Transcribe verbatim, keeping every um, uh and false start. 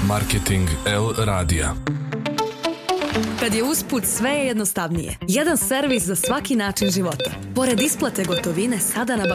Marketing L radija. Kad je usput sve je jednostavnije. Jedan servis za svaki način života. Pored isplate gotovine, sada na